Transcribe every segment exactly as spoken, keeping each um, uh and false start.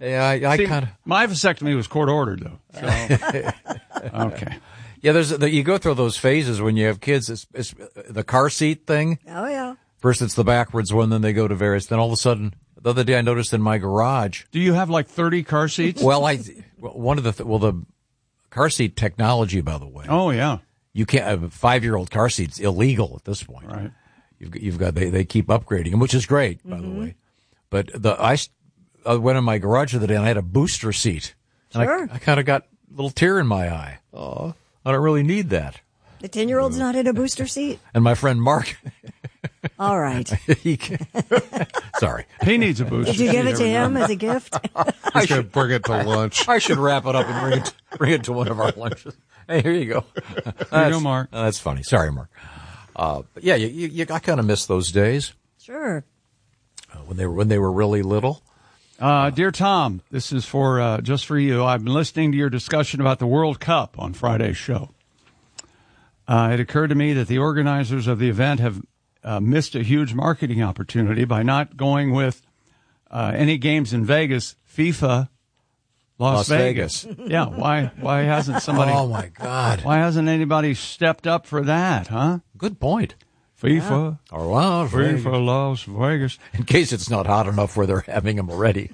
Yeah, I, I kind of. My vasectomy was court ordered, though. So. Okay. Yeah, there's the, you go through those phases when you have kids. It's, it's the car seat thing. Oh yeah. First, it's the backwards one, then they go to various. Then all of a sudden, the other day I noticed in my garage. Do you have like thirty car seats? Well, I one of the th- well the car seat technology, by the way. Oh yeah. You can't have a five-year-old car seat's illegal at this point. Right. You've you've got they they keep upgrading them, which is great, by Mm-hmm. the way. But the I, I went in my garage the other day and I had a booster seat. And Sure. I, I kind of got a little tear in my eye. Oh, I don't really need that. The ten-year-old's not in a booster seat? And my friend Mark, All right. he can, sorry, He needs a booster. Did you give seat it to every him now as a gift? He's going to bring it to lunch. I should wrap it up and bring it bring it to one of our lunches. Hey, here you go. There you go, Mark. Uh, that's funny. Sorry, Mark. Uh, but yeah, you, you, you, I kind of miss those days Sure. uh, when they were when they were really little. Uh, dear Tom, this is for uh, just for you. I've been listening to your discussion about the World Cup on Friday's show. Uh, it occurred to me that the organizers of the event have uh, missed a huge marketing opportunity by not going with uh, any games in Vegas, FIFA, Las, Las Vegas. Yeah, why why hasn't somebody? Oh my God! Why hasn't anybody stepped up for that? Huh? Good point. FIFA, Or Las Vegas. FIFA, Las Vegas. In case it's not hot enough where they're having them already.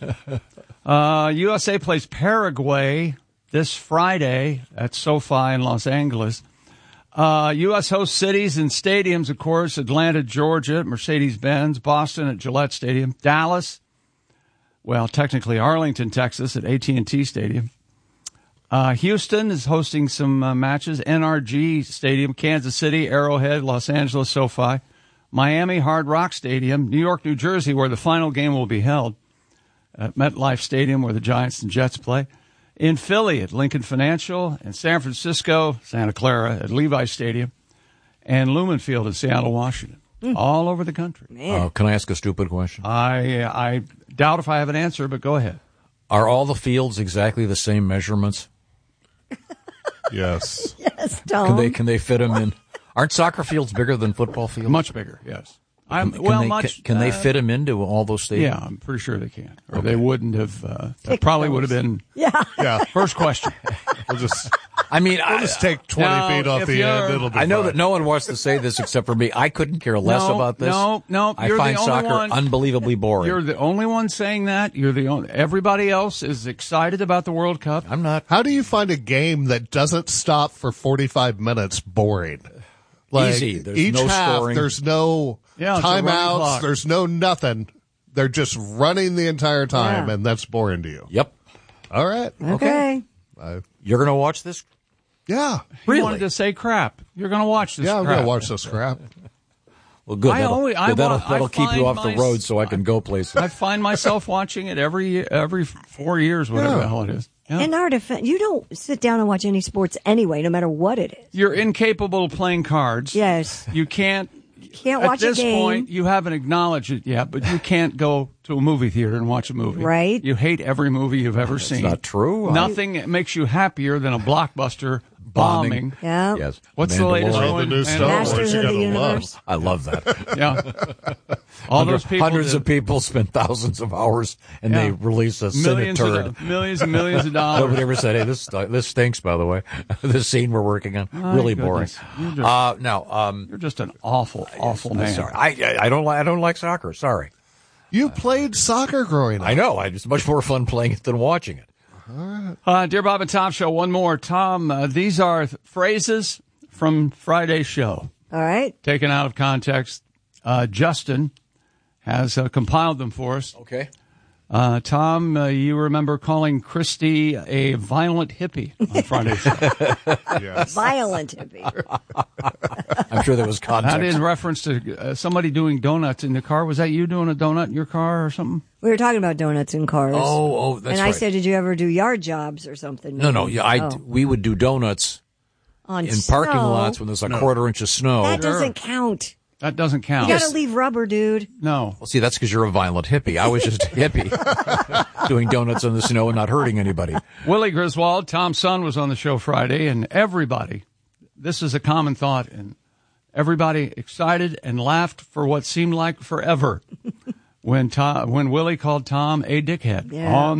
Uh, U S A plays Paraguay this Friday at SoFi in Los Angeles. Uh, U S host cities and stadiums, of course, Atlanta, Georgia, at Mercedes-Benz, Boston at Gillette Stadium, Dallas, well, technically Arlington, Texas at A T and T Stadium. Uh, Houston is hosting some uh, matches, N R G Stadium, Kansas City, Arrowhead, Los Angeles, SoFi, Miami, Hard Rock Stadium, New York, New Jersey, where the final game will be held, at MetLife Stadium, where the Giants and Jets play. In Philly at Lincoln Financial, and San Francisco, Santa Clara at Levi Stadium, and Lumen Field in Seattle, Washington. Mm. All over the country. Uh, can I ask a stupid question? I I doubt if I have an answer, but go ahead. Are all the fields exactly the same measurements? Yes. Yes, Tom. Can they can they fit them in? Aren't soccer fields bigger than football fields? Much bigger, yes. I'm Can well, they, much. Can, can they uh, fit them into all those stadiums? Yeah, I'm pretty sure they can, or they wouldn't have. Uh, that probably would have been. Yeah. Yeah. First question. We'll just I mean, we'll I, just take twenty No, feet off if the you're- end. It'll be I know fine. that no one wants to say this except for me. I couldn't care less No, about this. no, no, I you're the find only soccer one- unbelievably boring. You're the only one saying that. You're the only. Everybody else is excited about the World Cup. I'm not. How do you find a game that doesn't stop for forty-five minutes boring? Like, Easy. There's each no half, scoring. there's no Yeah, it's a running timeouts. clock. There's no nothing. They're just running the entire time, Yeah. and that's boring to you. Yep. All right. Okay. I, You're going to watch this? yeah. You Really? wanted to say crap. You're going to watch this. Yeah, I'm crap. going to watch this crap. Well, good. I That'll, always- I good, that'll, wa- I that'll keep you find off the my- road so I can go places. I find myself watching it every every four years, whatever Yeah. the hell it is. Yeah. In our defense, you don't sit down and watch any sports anyway, no matter what it is. You're incapable of playing cards. Yes. You can't. Can't At watch a this game. point, you haven't acknowledged it yet, but you can't go to a movie theater and watch a movie. Right. You hate every movie you've ever seen. not true. I- Nothing makes you happier than a blockbuster bombing. Yeah. Yes. What's the latest Mandalorian. Oh, one? the new Man- Star Wars Masters you of the gotta love. Universe. I love that. Yeah. All those people. Hundreds did of people spend thousands of hours and they Yeah. release a Senate millions, turd. of, millions and millions of dollars. Nobody ever said, "Hey, this this stinks." By the way, this scene we're working on really boring. goodness. You're just- Uh, no, um, You're just an awful, awful man. sorry, I, I I don't like I don't like soccer. Sorry, You played soccer growing up. I know. I, it's much more fun playing it than watching it. Uh, Dear Bob and Tom Show, one more. Tom, uh, these are th- phrases from Friday's show, All right. taken out of context. Uh, Justin has uh, compiled them for us. Okay. Uh, Tom, uh, you remember calling Christy a violent hippie on Friday's show. Yes. Violent hippie. I'm sure there was context. That in reference to uh, somebody doing donuts in the car. Was that you doing a donut in your car or something? We were talking about donuts in cars. Oh, oh, that's and I right. said, did you ever do yard jobs or something? no, no. Yeah, I Oh. we would do donuts On in parking snow? lots when there's a quarter inch of snow. That doesn't count. That doesn't count. You got to leave rubber, dude. No. Well, see, that's because you're a violent hippie. I was just a hippie doing donuts in the snow and not hurting anybody. Willie Griswold, Tom's son, was on the show Friday, and everybody, this is a common thought, and everybody excited and laughed for what seemed like forever when Tom, when Willie called Tom a dickhead Yeah. on